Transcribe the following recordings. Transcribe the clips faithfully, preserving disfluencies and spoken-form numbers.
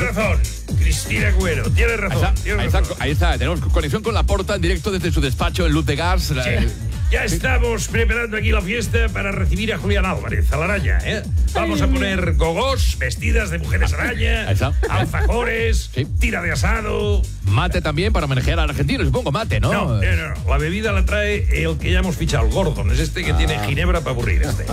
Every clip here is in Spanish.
razón. Cristina Agüero, tienes razón. Ahí está, tienes ahí, razón. está, ahí está, tenemos conexión con Laporta en directo desde su despacho en Luz de Gas. Sí. Ya estamos preparando aquí la fiesta para recibir a Julián Álvarez, a la araña, ¿eh? Vamos a poner gogós, vestidas de mujeres araña, alfajores, sí. Tira de asado. Mate también para manejar al argentino, supongo, mate, ¿no? No, no, no, la bebida la trae el que ya hemos fichado, el Gordon, es este que ah. tiene ginebra para aburrir, este.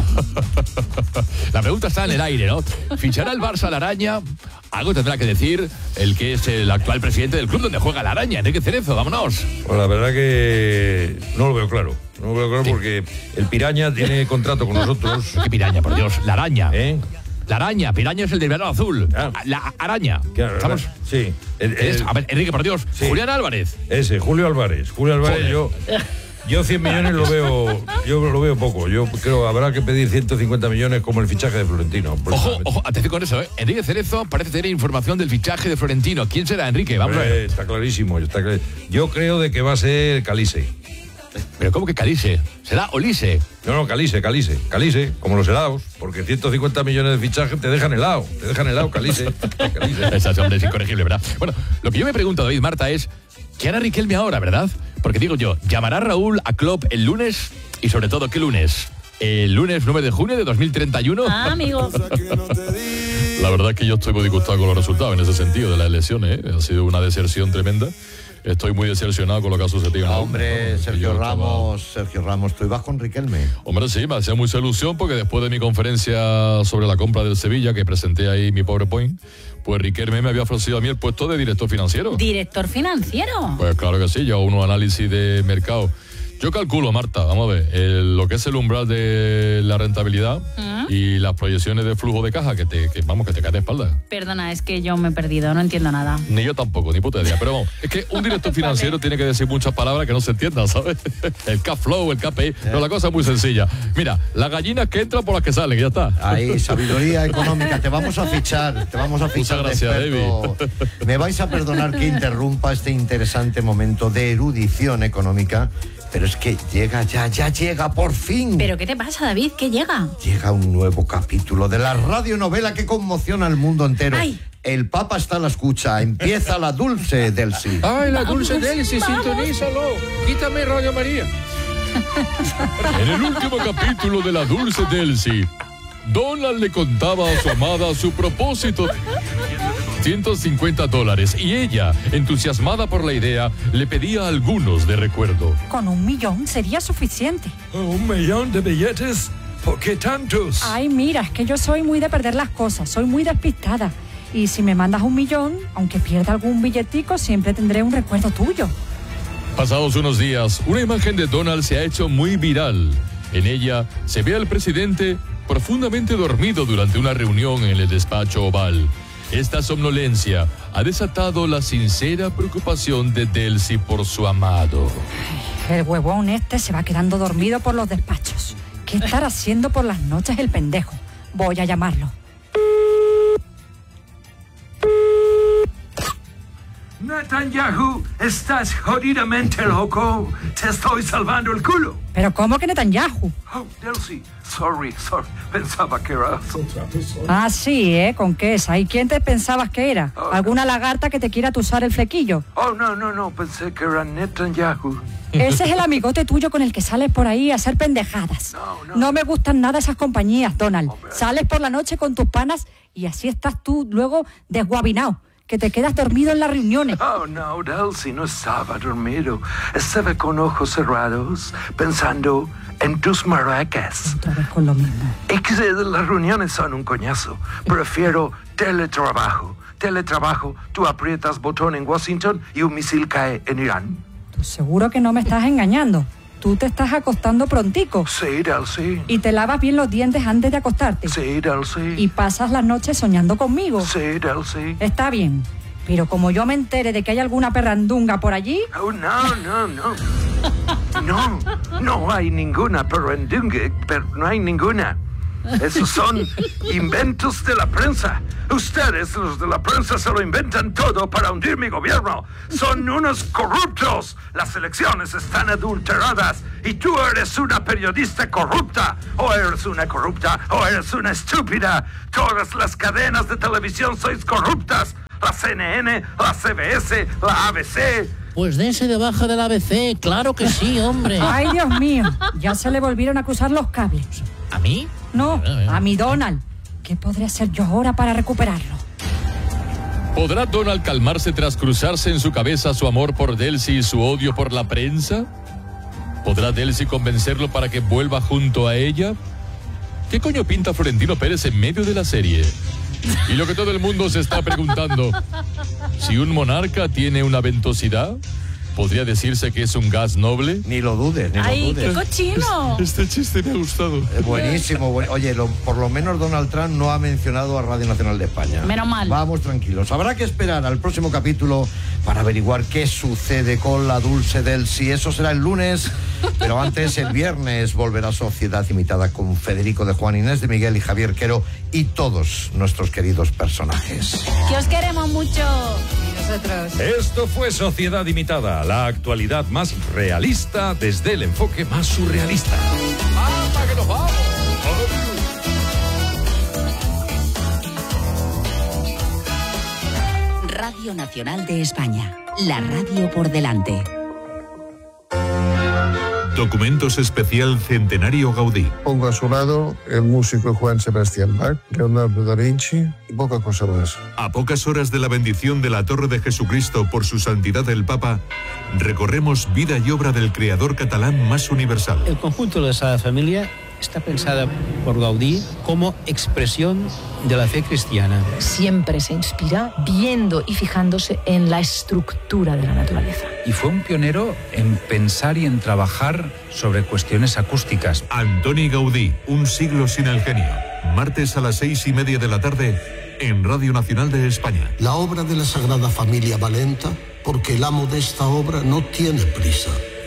La pregunta está en el aire, ¿no? ¿Fichará el Barça a la araña? Algo tendrá que decir el que es el actual presidente del club donde juega la araña, Enrique Cerezo, vámonos. Pues la verdad que no lo veo claro. No lo veo claro sí. porque el Piraña tiene contrato con nosotros. ¿Qué Piraña, por Dios? La araña. ¿Eh? La araña, Piraña es el del verano azul. Ah. La araña. Claro, ¿Estamos? Sí. El, el, es, a ver, Enrique, por Dios. Sí. Julián Álvarez. Ese, Julio Álvarez. Julio Álvarez, Joder. yo... Yo cien millones lo veo, yo lo veo poco. Yo creo que habrá que pedir ciento cincuenta millones como el fichaje de Florentino. Ojo, ojo, atención con eso, ¿eh? Enrique Cerezo parece tener información del fichaje de Florentino. ¿Quién será, Enrique? Vamos eh, a ver. Está clarísimo, está clar... Yo creo de que va a ser Calice. ¿Pero cómo que Calice? ¿Será Olise? No, no, Calice, Calice. Calice, como los helados. Porque ciento cincuenta millones de fichaje te dejan helado. Te dejan helado, Calice. Calice. Esa hombre es incorregible, ¿verdad? Bueno, lo que yo me pregunto, David, Marta, es... ¿Qué hará Riquelme ahora, verdad? Porque digo yo, ¿llamará Raúl a Klopp el lunes? Y sobre todo, ¿qué lunes? ¿El lunes nueve de junio de dos mil treinta y uno? Ah, amigo. La verdad es que yo estoy muy disgustado con los resultados en ese sentido de las elecciones, ¿eh? Ha sido una deserción tremenda. Estoy muy decepcionado con lo que ha sucedido. Ah, hombre, Sergio Ramos, estaba... Sergio Ramos, tú ibas con Riquelme. Hombre, sí, me hacía mucha ilusión porque después de mi conferencia sobre la compra del Sevilla, que presenté ahí mi PowerPoint, pues Riquelme me había ofrecido a mí el puesto de director financiero. ¿Director financiero? Pues claro que sí, yo hago unos análisis de mercado. Yo calculo, Marta, vamos a ver, el, lo que es el umbral de la rentabilidad ¿Mm? y las proyecciones de flujo de caja que te, que, vamos, que te cae de espalda. Perdona, es que yo me he perdido, no entiendo nada. Ni yo tampoco, ni puta idea. Pero vamos, es que un director financiero vale. tiene que decir muchas palabras que no se entiendan, ¿sabes? El cash flow, el K P I, yeah. pero la cosa es muy sencilla. Mira, las gallinas que entran por las que salen, ya está. Ahí, sabiduría económica, te vamos a fichar, te vamos a fichar. Muchas gracias, David. Me vais a perdonar que interrumpa este interesante momento de erudición económica. Pero es que llega, ya, ya llega, por fin. ¿Pero qué te pasa, David? ¿Qué llega? Llega un nuevo capítulo de la radionovela que conmociona al mundo entero. ¡Ay! El Papa está a la escucha, empieza la Dulce Delcy. ¡Ay, la Dulce Delcy, sintonízalo! Quítame Radio María. En el último capítulo de la Dulce Delcy, Donald le contaba a su amada su propósito de ciento cincuenta dólares y ella, entusiasmada por la idea, le pedía algunos de recuerdo. Con un millón sería suficiente. ¿Un millón de billetes? ¿Por qué tantos? Ay, mira, es que yo soy muy de perder las cosas, soy muy despistada. Y si me mandas un millón, aunque pierda algún billetico, siempre tendré un recuerdo tuyo. Pasados unos días, una imagen de Donald se ha hecho muy viral. En ella se ve al presidente profundamente dormido durante una reunión en el despacho oval. Esta somnolencia ha desatado la sincera preocupación de Delcy por su amado. El huevón este se va quedando dormido por los despachos. ¿Qué estará haciendo por las noches el pendejo? Voy a llamarlo. Netanyahu, estás jodidamente loco. Te estoy salvando el culo. ¿Pero cómo que Netanyahu? Oh, Delcy, sorry, sorry. Pensaba que era otra persona. Ah, sí, ¿eh? ¿Con qué esa? ¿Y quién te pensabas que era? Oh, ¿alguna no. lagarta que te quiera tusar el flequillo? Oh, no, no, no. Pensé que era Netanyahu. Ese es el amigote tuyo con el que sales por ahí a hacer pendejadas. No, no. No me gustan nada esas compañías, Donald. Hombre. Sales por la noche con tus panas y así estás tú luego desguabinado, que te quedas dormido en las reuniones. Oh, no, Delcy, no estaba dormido. Estaba con ojos cerrados, pensando en tus maracas. Otra vez con lo mismo. Es que las reuniones son un coñazo. Prefiero teletrabajo. Teletrabajo, tú aprietas botón en Washington y un misil cae en Irán. ¿Tú seguro que no me estás engañando? Tú te estás acostando prontico. Sí, Delcy. Y te lavas bien los dientes antes de acostarte. Sí, Delcy. Y pasas las noches soñando conmigo. Sí, Delcy. Está bien. Pero como yo me entere de que hay alguna perrandunga por allí... Oh, no, no, no. No, no hay ninguna perrandunga, pero no hay ninguna. Esos son inventos de la prensa. Ustedes, los de la prensa, se lo inventan todo para hundir mi gobierno. Son unos corruptos. Las elecciones están adulteradas y tú eres una periodista corrupta. O eres una corrupta o eres una estúpida. Todas las cadenas de televisión sois corruptas. la C N N, la C B S, la A B C. Pues dense de baja del A B C, claro que sí, hombre. Ay, Dios mío, ya se le volvieron a cruzar los cables. ¿A mí? No, a mi Donald. ¿Qué podré hacer yo ahora para recuperarlo? ¿Podrá Donald calmarse tras cruzarse en su cabeza su amor por Delcy y su odio por la prensa? ¿Podrá Delcy convencerlo para que vuelva junto a ella? ¿Qué coño pinta Florentino Pérez en medio de la serie? Y lo que todo el mundo se está preguntando, si un monarca tiene una ventosidad, ¿podría decirse que es un gas noble? Ni lo dudes, ni ¡Ay, lo dudes. qué cochino! Este chiste me ha gustado. Eh, buenísimo, buen- oye, lo- por lo menos Donald Trump no ha mencionado a Radio Nacional de España. Menos mal. Vamos tranquilos. Habrá que esperar al próximo capítulo para averiguar qué sucede con la dulce Delcy. Eso será el lunes, pero antes el viernes volverá Sociedad Imitada con Federico de Juan, Inés de Miguel y Javier Quero y todos nuestros queridos personajes. Que os queremos mucho. Nosotros. Esto fue Sociedad Imitada, la actualidad más realista desde el enfoque más surrealista. ¡Anda, que nos vamos! Radio Nacional de España, la radio por delante. Documentos especial Centenario Gaudí. Pongo a su lado el músico Juan Sebastián Bach, Leonardo da Vinci y poca cosa más. A pocas horas de la bendición de la Torre de Jesucristo por su santidad el Papa, recorremos vida y obra del creador catalán más universal. El conjunto de la Sagrada Familia está pensada por Gaudí como expresión de la fe cristiana. Siempre se inspira viendo y fijándose en la estructura de la naturaleza. Y fue un pionero en pensar y en trabajar sobre cuestiones acústicas. Antoni Gaudí, un siglo sin el genio. Martes a las seis y media de la tarde en Radio Nacional de España. La obra de la Sagrada Familia va lenta porque el amo de esta obra no tiene prisa.